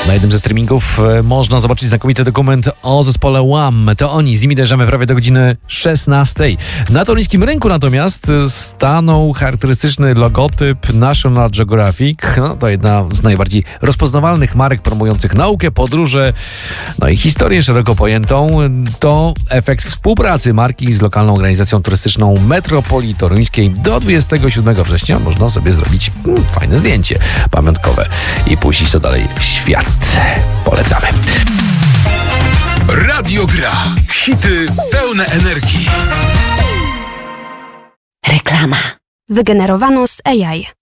Na jednym ze streamingów można zobaczyć znakomity dokument o zespole Wham. To oni, z nimi dojrzemy prawie do godziny 16. Na toruńskim rynku natomiast stanął charakterystyczny logotyp National Geographic. To jedna z najbardziej rozpoznawalnych marek promujących naukę, podróże, i historię szeroko pojętą. To efekt współpracy marki z lokalną organizacją turystyczną Metropolii Toruńskiej. Do 27 września można sobie zrobić fajne zdjęcie pamiątkowe i puścić to dalej w świat. Polecamy. Radio Gra. Hity pełne energii. Reklama. Wygenerowano z AI.